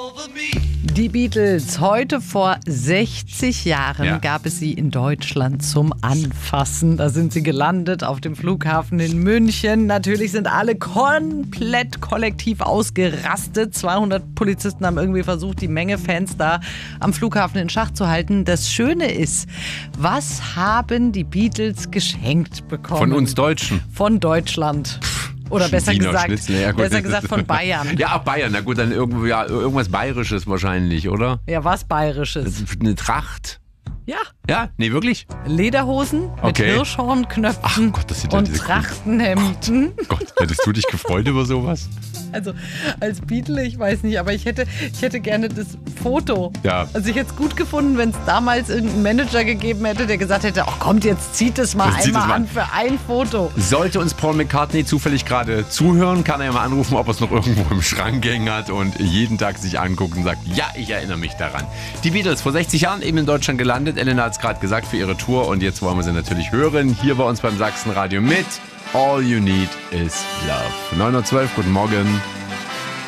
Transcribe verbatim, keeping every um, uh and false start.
Die Beatles, heute vor sechzig Jahren Ja. gab es sie in Deutschland zum Anfassen. Da sind sie gelandet auf dem Flughafen in München. Natürlich sind alle komplett kollektiv ausgerastet. zweihundert Polizisten haben irgendwie versucht, die Menge Fans da am Flughafen in Schach zu halten. Das Schöne ist, was haben die Beatles geschenkt bekommen? Von uns Deutschen. Von Deutschland. Oder besser Wiener gesagt, Schnitzel, ja, gut. besser gesagt von Bayern. Ja, ach, Bayern, na gut, dann irgendwo, ja, irgendwas Bayerisches wahrscheinlich, oder? Ja, was Bayerisches. Eine Tracht. Ja. Ja, nee, wirklich? Lederhosen mit Okay. Hirschhornknöpfen Ach Gott, das sind ja und diese Trachtenhemden. Gott, hättest du dich gefreut über sowas? Also als Beatle, ich weiß nicht, aber ich hätte, ich hätte gerne das Foto. Ja. Also ich hätte es gut gefunden, wenn es damals irgendeinen Manager gegeben hätte, der gesagt hätte, ach kommt, jetzt zieht es mal Jetzt zieht einmal es mal an an. für ein Foto. Sollte uns Paul McCartney zufällig gerade zuhören, kann er ja mal anrufen, ob er es noch irgendwo im Schrank hängen hat und jeden Tag sich anguckt und sagt, ja, ich erinnere mich daran. Die Beatles, vor sechzig Jahren eben in Deutschland gelandet. Elena hat es gerade gesagt, für ihre Tour, und jetzt wollen wir sie natürlich hören. Hier bei uns beim Sachsenradio mit All You Need Is Love. neun Uhr zwölf, guten Morgen.